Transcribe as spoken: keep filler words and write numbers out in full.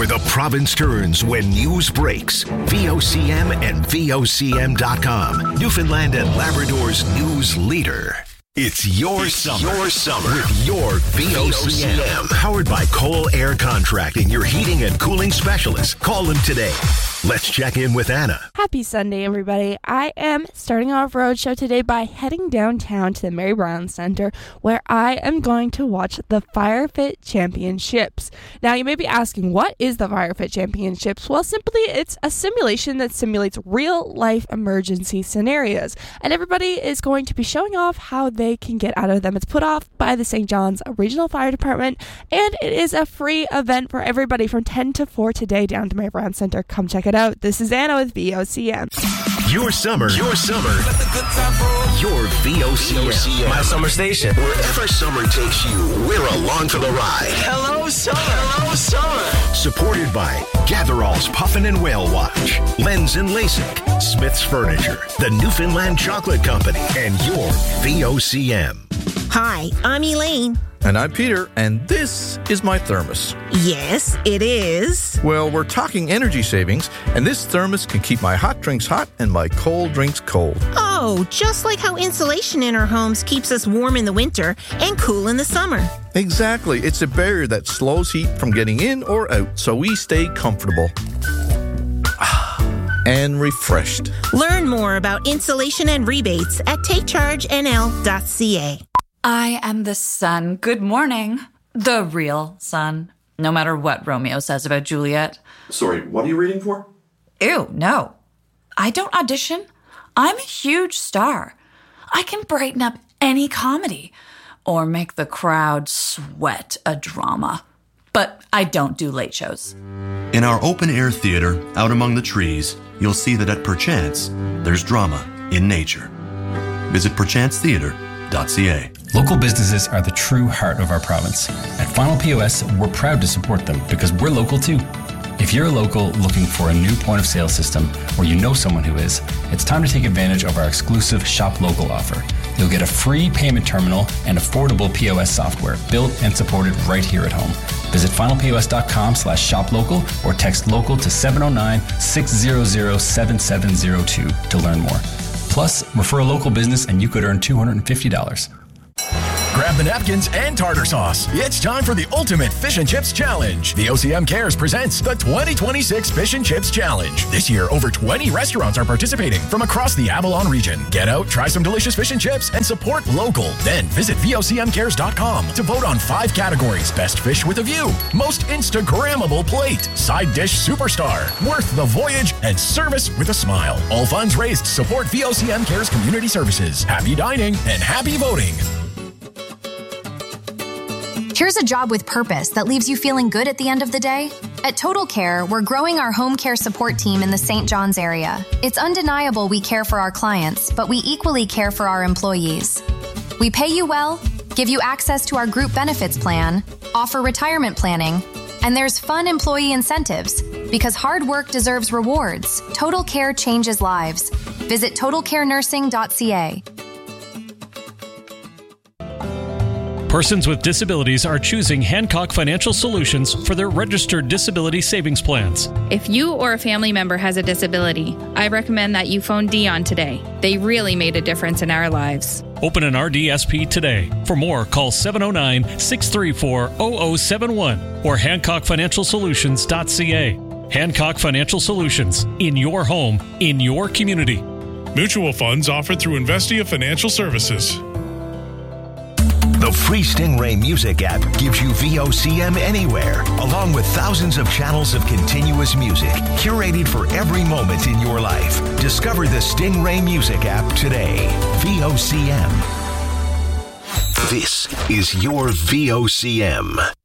where the province turns when news breaks. V O C M and V O C M dot com, Newfoundland and Labrador's news leader. It's your it's summer. Your summer with your V O C M. Powered by Cole Air Contracting, your heating and cooling specialist. Call them today. Let's check in with Anna. Happy Sunday, everybody. I am starting off Roadshow today by heading downtown to the Mary Brown Center, where I am going to watch the FireFit Championships. Now, you may be asking, what is the FireFit Championships? Well, simply, it's a simulation that simulates real-life emergency scenarios, and everybody is going to be showing off how they can get out of them. It's put off by the Saint John's Regional Fire Department, and it is a free event for everybody from ten to four today down to Mary Brown Center. Come check it out. This is Anna with V O C M. Your summer, your summer, your V O C M. My summer station. Wherever summer takes you, we're along for the ride. Hello, summer. Hello, summer. Supported by Gatherall's Puffin and Whale Watch, Lens and LASIK, Smith's Furniture, the Newfoundland Chocolate Company, and your V O C M. Hi, I'm Elaine. And I'm Peter, and this is my thermos. Yes, it is. Well, we're talking energy savings, and this thermos can keep my hot drinks hot and my cold drinks cold. Oh, just like how insulation in our homes keeps us warm in the winter and cool in the summer. Exactly. It's a barrier that slows heat from getting in or out, so we stay comfortable and refreshed. Learn more about insulation and rebates at take charge N L dot C A. I am the sun. Good morning. The real sun. No matter what Romeo says about Juliet. Sorry, what are you reading for? Ew, no. I don't audition. I'm a huge star. I can brighten up any comedy or make the crowd sweat a drama. But I don't do late shows. In our open-air theater, out among the trees, you'll see that at Perchance, there's drama in nature. Visit perchance theater dot c a. Local businesses are the true heart of our province. At Final P O S, we're proud to support them because we're local too. If you're a local looking for a new point of sale system or you know someone who is, it's time to take advantage of our exclusive Shop Local offer. You'll get a free payment terminal and affordable P O S software built and supported right here at home. Visit final p o s dot com slash shop local or text local to seven oh nine, six hundred, seven seven oh two to learn more. Plus, refer a local business and you could earn two hundred fifty dollars. Grab the napkins and tartar sauce. It's time for the Ultimate Fish and Chips Challenge. V O C M Cares presents the twenty twenty-six Fish and Chips Challenge. This year, over twenty restaurants are participating from across the Avalon region. Get out, try some delicious fish and chips, and support local. Then visit V O C M cares dot com to vote on five categories. Best fish with a view, most Instagrammable plate, side dish superstar, worth the voyage, and service with a smile. All funds raised support V O C M Cares Community Services. Happy dining and happy voting. Here's a job with purpose that leaves you feeling good at the end of the day. At Total Care, we're growing our home care support team in the Saint John's area. It's undeniable we care for our clients, but we equally care for our employees. We pay you well, give you access to our group benefits plan, offer retirement planning, and there's fun employee incentives. Because hard work deserves rewards, Total Care changes lives. Visit total care nursing dot c a. Persons with disabilities are choosing Hancock Financial Solutions for their registered disability savings plans. If you or a family member has a disability, I recommend that you phone Dion today. They really made a difference in our lives. Open an R D S P today. For more, call seven oh nine, six three four, zero zero seven one or hancock financial solutions dot c a. Hancock Financial Solutions, in your home, in your community. Mutual funds offered through Investia Financial Services. The free Stingray Music app gives you V O C M anywhere, along with thousands of channels of continuous music, curated for every moment in your life. Discover the Stingray Music app today. V O C M. This is your V O C M.